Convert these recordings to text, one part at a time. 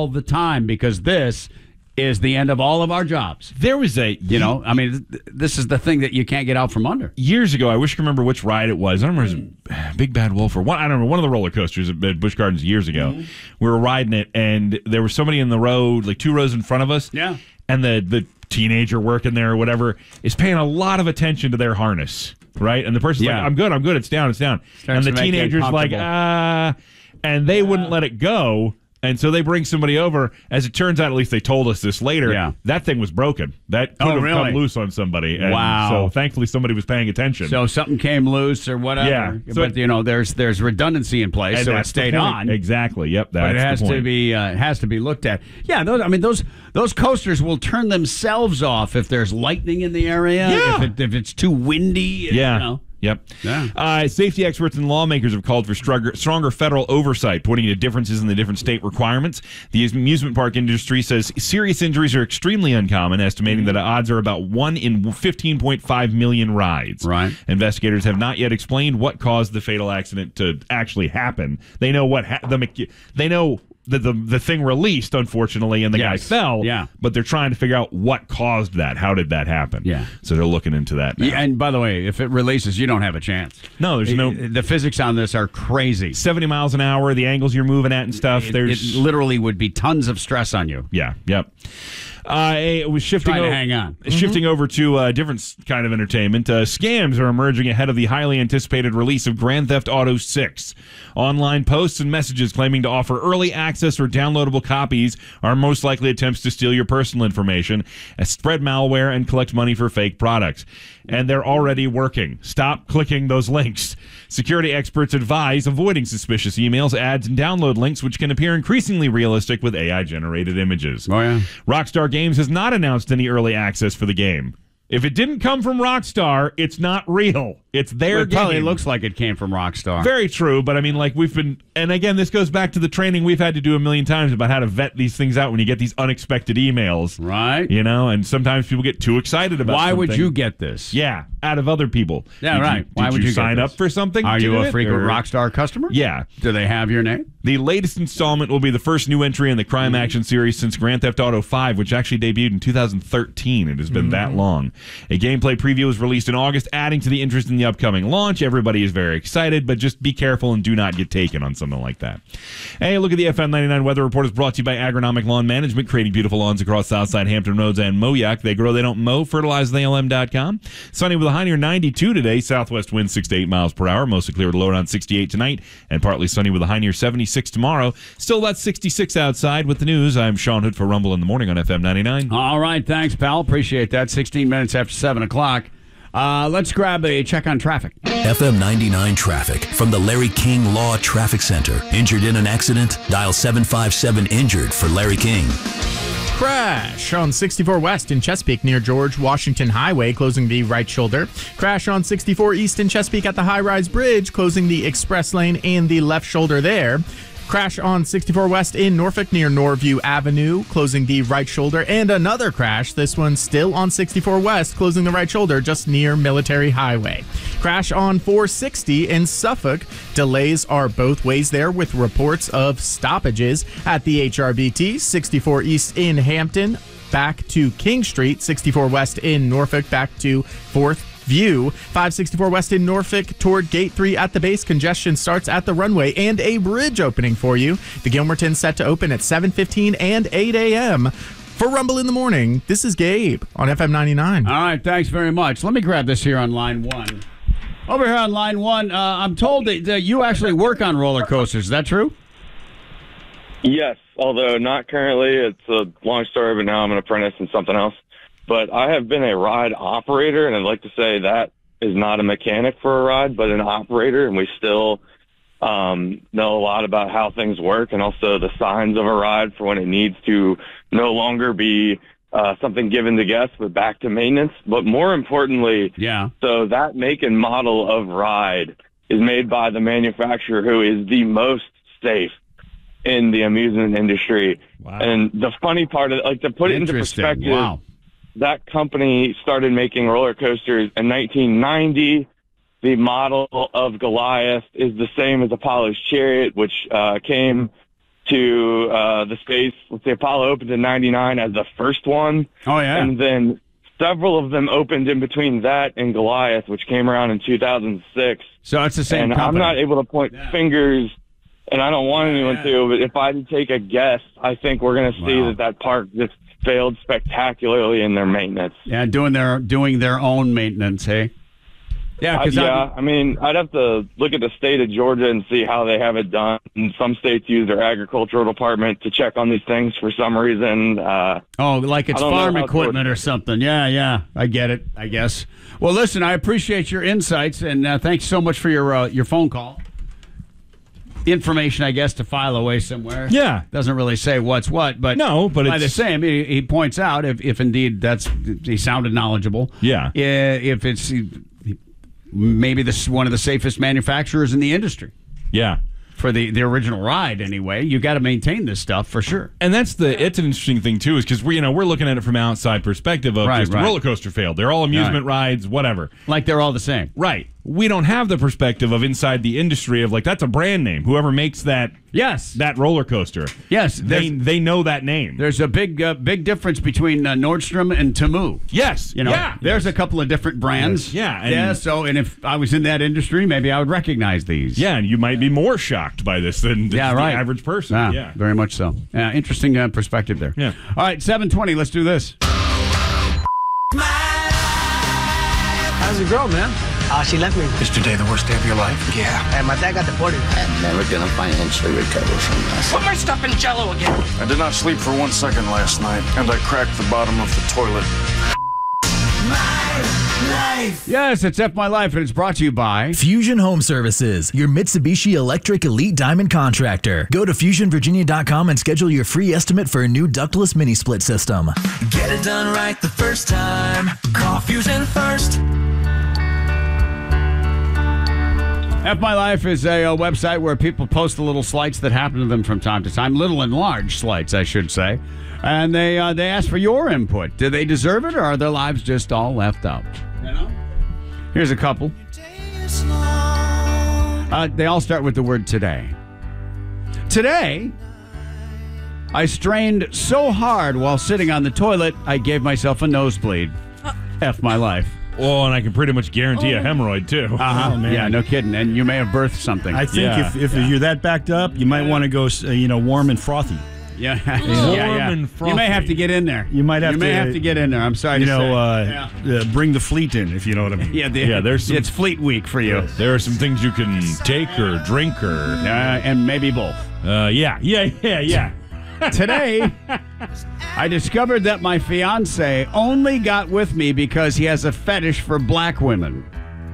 all the time because this is the end of all of our jobs. There was this is the thing that you can't get out from under. Years ago, I wish I could remember which ride it was. I don't remember if it was Big Bad Wolf or one. I don't remember, one of the roller coasters at Busch Gardens years ago. We were riding it, and there was somebody in the road, like 2 rows in front of us. Yeah. And the teenager working there or whatever is paying a lot of attention to their harness, right? And the person's like, I'm good, it's down. And the teenager's like, and they wouldn't let it go. And so they bring somebody over. As it turns out, at least they told us this later, that thing was broken. That could have come loose on somebody. And so thankfully somebody was paying attention. So something came loose or whatever. Yeah. So but, there's redundancy in place, so it stayed on. Exactly. Yep. But it has to be looked at. Yeah, those coasters will turn themselves off if there's lightning in the area, if it's too windy. Yep. Yeah. Safety experts and lawmakers have called for stronger federal oversight, pointing to differences in the different state requirements. The amusement park industry says serious injuries are extremely uncommon, estimating that odds are about 1 in 15.5 million rides. Right. Investigators have not yet explained what caused the fatal accident to actually happen. They know they know that the thing released, unfortunately, and the guy fell. Yeah. But they're trying to figure out what caused that. How did that happen? Yeah. So they're looking into that now. Yeah, and by the way, if it releases, you don't have a chance. No, there's the physics on this are crazy. 70 miles an hour, the angles you're moving at and stuff. It literally would be tons of stress on you. Yeah. Yep. It was shifting over to a different kind of entertainment. Scams are emerging ahead of the highly anticipated release of Grand Theft Auto 6. Online posts and messages claiming to offer early access or downloadable copies are most likely attempts to steal your personal information, spread malware, and collect money for fake products. And they're already working. Stop clicking those links. Security experts advise avoiding suspicious emails, ads, and download links, which can appear increasingly realistic with AI-generated images. Oh, yeah. Rockstar Games has not announced any early access for the game. If it didn't come from Rockstar, it's not real. It's their game. It probably looks like it came from Rockstar. Very true, but I mean, like we've been, and again, this goes back to the training we've had to do a million times about how to vet these things out when you get these unexpected emails. Right. And sometimes people get too excited about Why something. would you get this? Yeah, out of other people. Yeah, right. Why would you sign up for something? Are you a frequent Rockstar customer? Yeah. Do they have your name? The latest installment will be the first new entry in the crime action series since Grand Theft Auto 5, which actually debuted in 2013. It has been that long. A gameplay preview was released in August, adding to the interest in the upcoming launch. Everybody is very excited, but just be careful and do not get taken on something like that. Hey, look at the FM 99 weather report is brought to you by Agronomic Lawn Management, creating beautiful lawns across Southside, Hampton Roads, and Moyac. They grow, they don't mow. FertilizeTheLM.com. Sunny with a high near 92 today. Southwest winds 6 to 8 miles per hour. Mostly clear with a low around 68 tonight, and partly sunny with a high near 76 tomorrow. Still about 66 outside. With the news, I'm Sean Hood for Rumble in the Morning on FM 99. All right, thanks, pal. Appreciate that. 16 minutes after 7 o'clock. Let's grab a check on traffic. FM 99 traffic from the Larry King Law Traffic Center. Injured in an accident? Dial 757-INJURED for Larry King. Crash on 64 West in Chesapeake near George Washington Highway, closing the right shoulder. Crash on 64 East in Chesapeake at the High Rise Bridge, closing the express lane and the left shoulder there. Crash on 64 West in Norfolk near Norview Avenue, closing the right shoulder. And another crash, this one still on 64 West, closing the right shoulder just near Military Highway. Crash on 460 in Suffolk. Delays are both ways there with reports of stoppages at the HRBT. 64 East in Hampton, back to King Street. 64 West in Norfolk, back to 4th View. 564 West in Norfolk toward Gate 3 at the base. Congestion starts at the runway and a bridge opening for you. The Gilmerton set to open at 7:15 and 8 a.m. For Rumble in the Morning, this is Gabe on FM 99. All right, thanks very much. Let me grab this here on line 1. Over here on line 1, I'm told that you actually work on roller coasters. Is that true? Yes, although not currently. It's a long story, but now I'm an apprentice in something else. But I have been a ride operator, and I'd like to say that is not a mechanic for a ride, but an operator, and we still know a lot about how things work and also the signs of a ride for when it needs to no longer be something given to guests, but back to maintenance. But more importantly, so that make and model of ride is made by the manufacturer who is the most safe in the amusement industry. Wow. And the funny part of like to put it into perspective, that company started making roller coasters in 1990. The model of Goliath is the same as Apollo's Chariot, which came to the space. Let's say Apollo opened in 99 as the first one. Oh, yeah. And then several of them opened in between that and Goliath, which came around in 2006. So it's the same And company. I'm not able to point fingers, and I don't want anyone to, but if I had to take a guess, I think we're going to see that park just failed spectacularly in their maintenance. Yeah, doing their own maintenance, hey? Yeah, because I mean, I'd have to look at the state of Georgia and see how they have it done. And some states use their agricultural department to check on these things for some reason. like it's I don't know farm how equipment or something. Yeah, I get it, I guess. Well, listen, I appreciate your insights, and thanks so much for your phone call. Information, I guess, to file away somewhere. Yeah. Doesn't really say what's what, but No, but by the it's- same, he points out if indeed he sounded knowledgeable. Yeah. If it's maybe one of the safest manufacturers in the industry Yeah. for the original ride. Anyway, you got to maintain this stuff for sure. And it's an interesting thing too, is because we're looking at it from an outside perspective of just right. roller coaster failed. They're all amusement rides, whatever. Like they're all the same. Right. We don't have the perspective of inside the industry of like that's a brand name. Whoever makes that Yes. that roller coaster, Yes. they know that name. There's a big difference between Nordstrom and Temu. Yes. Yeah. There's a couple of different brands. Yeah, and- So, and if I was in that industry, maybe I would recognize these. Yeah, and you might be more shocked by this than the average person. Yeah. Very much so. Interesting perspective there. Yeah. All right, 7:20. Let's do this. How's the girl, man? She left me. Is today the worst day of your life? Yeah. And my dad got deported. I'm never gonna financially recover from this. Put my stuff in Jello again. I did not sleep for 1 second last night, and I cracked the bottom of the toilet. Yes, it's F My Life, and it's brought to you by Fusion Home Services, your Mitsubishi Electric Elite Diamond contractor. Go to FusionVirginia.com and schedule your free estimate for a new ductless mini split system. Get it done right the first time. Call Fusion first. F My Life is a website where people post the little slights that happen to them from time to time, little and large slights, I should say. And they ask for your input. Do they deserve it, or are their lives just all left out? Here's a couple. They all start with the word today. Today, I strained so hard while sitting on the toilet, I gave myself a nosebleed. F My Life. Oh, and I can pretty much guarantee a hemorrhoid too. Uh-huh. Oh, man. Yeah, no kidding. And you may have birthed something. I think if you're that backed up, you might want to go, warm and frothy. Yeah, and frothy. You may have to get in there. You might have to get in there. I'm sorry to say. Bring the fleet in, if you know what I mean. There's some, it's Fleet Week for you. There are some things you can take or drink or and maybe both. Yeah. Today, I discovered that my fiance only got with me because he has a fetish for black women.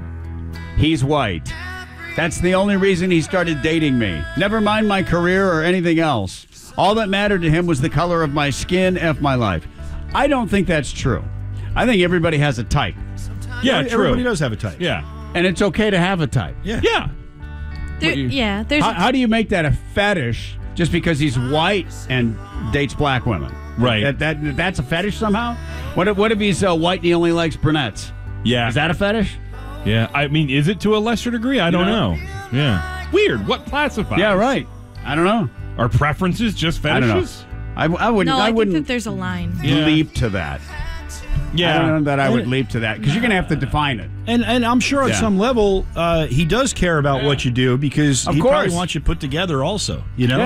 He's white. That's the only reason he started dating me. Never mind my career or anything else. All that mattered to him was the color of my skin. F My Life. I don't think that's true. I think everybody has a type. Yeah, true. Everybody does have a type. Yeah. And it's okay to have a type. Yeah. There's How do you make that a fetish just because he's white and dates black women? Right. That's a fetish somehow? What if he's white and he only likes brunettes? Yeah. Is that a fetish? Yeah. I mean, is it to a lesser degree? I don't know. Yeah. Weird. What classifies? Yeah, right. I don't know. Are preferences just fetishes? I wouldn't. I wouldn't think that there's a line. leap to that. Yeah. I don't know that I would leap to that because you're going to have to define it. And I'm sure at some level he does care about what you do because he probably wants you put together also,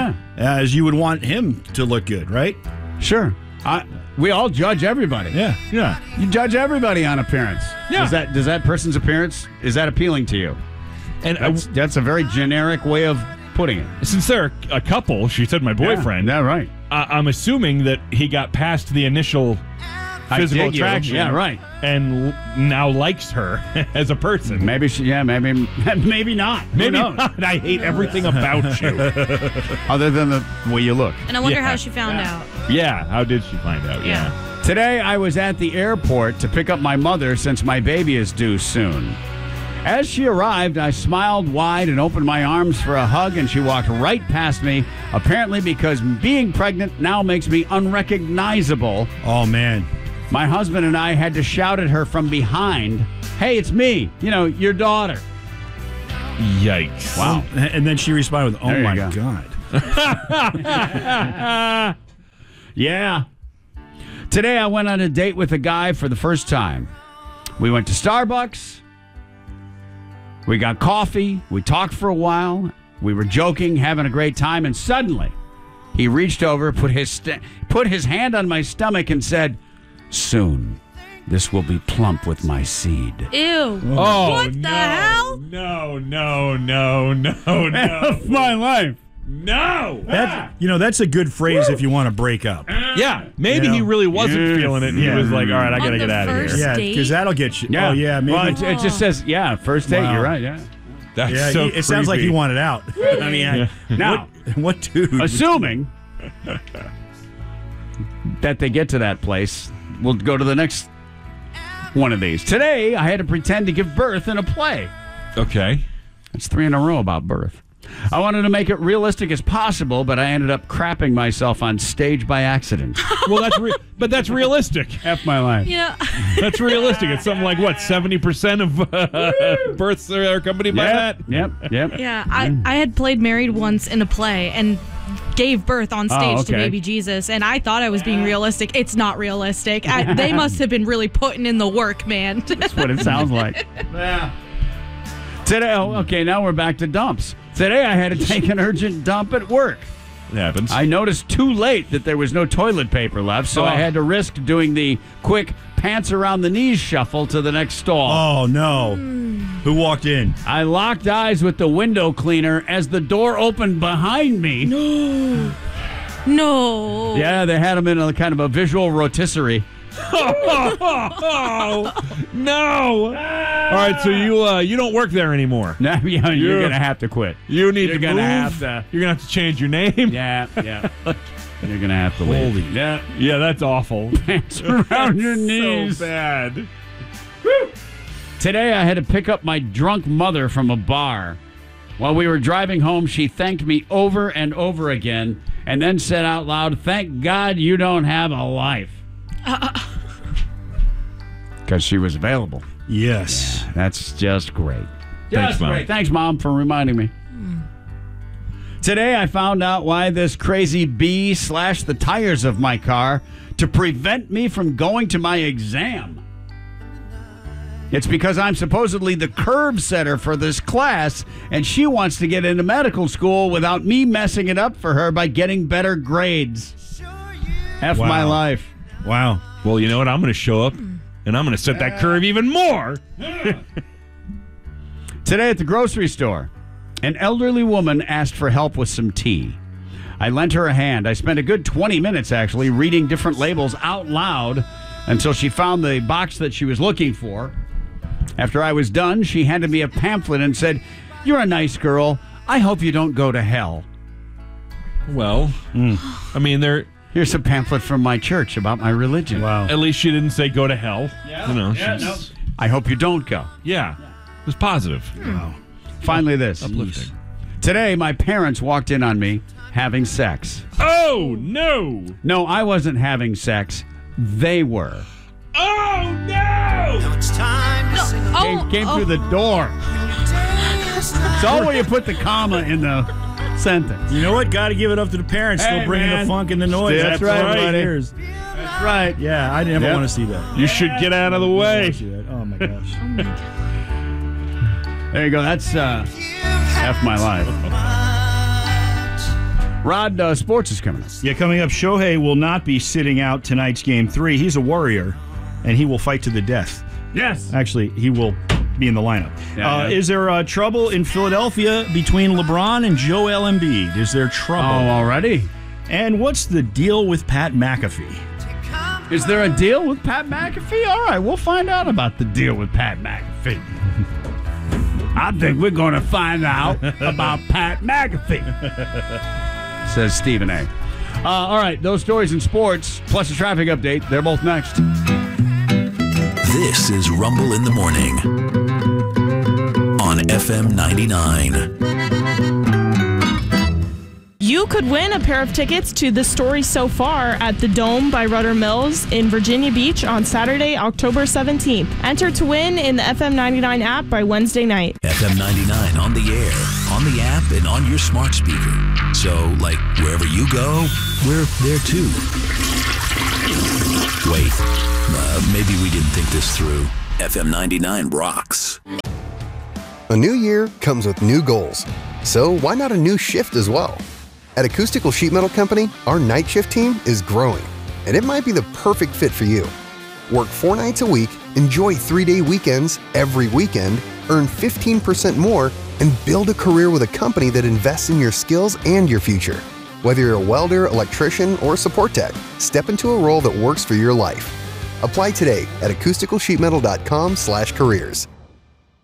as you would want him to look good, right? Sure. We all judge everybody. Yeah. You judge everybody on appearance. Yeah. Does that person's appearance, is that appealing to you? And That's a very generic way of putting it. since they're a couple, she said my boyfriend. Yeah, right. I'm assuming that he got past the initial physical dig you. attraction. Yeah, right. And now likes her as a person. Maybe maybe not. Who Maybe knows? not. I hate everything about you. Other than the way you look. And I wonder how she found out. Yeah. How did she find out? Yeah. Today, I was at the airport to pick up my mother since my baby is due soon. As she arrived, I smiled wide and opened my arms for a hug, and she walked right past me, apparently because being pregnant now makes me unrecognizable. Oh, man. My husband and I had to shout at her from behind, "Hey, it's me, your daughter." Yikes. Wow. And then she responded with, "Oh There you my go. God." Yeah. Today I went on a date with a guy for the first time. We went to Starbucks. We got coffee. We talked for a while. We were joking, having a great time, and suddenly he reached over, put his hand on my stomach and said, "Soon, this will be plump with my seed." Ew. Oh, what the hell? No. My life. No. That's a good phrase if you want to break up. Yeah, maybe he really wasn't feeling it. And he was like, all right, I got to get out of here. Yeah, because that'll get you. Yeah. Oh, yeah. Maybe. Well, it just says, first date. Wow. You're right, yeah. That's so it sounds like creepy. he wanted out. I mean, Now, what dude? assuming that they get to that place, we'll go to the next one of these. Today, I had to pretend to give birth in a play. Okay. That's 3 in a row about birth. I wanted to make it realistic as possible, but I ended up crapping myself on stage by accident. Well, that's realistic. F my life. Yeah. That's realistic. It's something like, what, 70% of births are accompanied by that? Yep. Yeah, I had played married once in a play and gave birth on stage to baby Jesus, and I thought I was being realistic. It's not realistic. They must have been really putting in the work, man. That's what it sounds like. Yeah. Today, now we're back to dumps. Today I had to take an urgent dump at work. It happens. I noticed too late that there was no toilet paper left, so I had to risk doing the quick pants around the knees shuffle to the next stall. Oh, no. Who walked in? I locked eyes with the window cleaner as the door opened behind me. No. Yeah, they had him in a kind of a visual rotisserie. Oh, no. All right, so you don't work there anymore. No, you're going to have to quit. You need You're to gonna move. have to. You're going to have to change your name. Yeah. You're going to have to leave. Holy. Yeah. Yeah, that's awful. Pants around your knees. So bad. Today I had to pick up my drunk mother from a bar. While we were driving home, she thanked me over and over again and then said out loud, "Thank God you don't have a life." Because she was available. Yes. Yeah, that's just great. Thanks, Mom. Great. Thanks, Mom, for reminding me. Today I found out why this crazy bee slashed the tires of my car to prevent me from going to my exam. It's because I'm supposedly the curb setter for this class, and she wants to get into medical school without me messing it up for her by getting better grades. F my life. Wow. Well, you know what? I'm going to show up, and I'm going to set that curve even more. Today at the grocery store, an elderly woman asked for help with some tea. I lent her a hand. I spent a good 20 minutes, actually, reading different labels out loud until she found the box that she was looking for. After I was done, she handed me a pamphlet and said, "You're a nice girl. I hope you don't go to hell." Well, I mean, here's a pamphlet from my church about my religion. Wow. At least she didn't say go to hell. Yeah. You know, No. I hope you don't go. Yeah. It was positive. Wow. Finally, this. Uplifting. Today, my parents walked in on me having sex. Oh, no. No, I wasn't having sex. They were. Oh, no. Came through the door. It's all where you put the comma in the sentence. You know what? Got to give it up to the parents. Hey, Still bringing man. the funk and the noise. That's right, all it buddy. is. That's right. Yeah, I never want to see that. You should get out of the I way. wanna see that. Oh, my gosh. There you go. That's F my life. Rod, sports is coming up. Yeah, coming up, Shohei will not be sitting out tonight's Game 3. He's a Warrior, and he will fight to the death. Yes. Actually, he will be in the lineup. Yeah. Is there trouble in Philadelphia between LeBron and Joel Embiid? Is there trouble? Oh, already? And what's the deal with Pat McAfee? Is there a deal with Pat McAfee? All right, we'll find out about the deal with Pat McAfee. I think we're going to find out about Pat McAfee, says Stephen A. All right, those stories in sports, plus a traffic update, they're both next. This is Rumble in the Morning on FM 99. You could win a pair of tickets to The Story So Far at the Dome by Rudder Mills in Virginia Beach on Saturday, October 17th. Enter to win in the FM 99 app by Wednesday night. FM 99 on the air, on the app, and on your smart speaker. So, like, wherever you go, we're there too. Wait, maybe we didn't think this through. FM 99 rocks. A new year comes with new goals. So why not a new shift as well? At Acoustical Sheet Metal Company, our night shift team is growing, and it might be the perfect fit for you. Work 4 nights a week, enjoy 3-day weekends every weekend, earn 15% more, and build a career with a company that invests in your skills and your future. Whether you're a welder, electrician, or support tech, step into a role that works for your life. Apply today at acousticalsheetmetal.com/careers.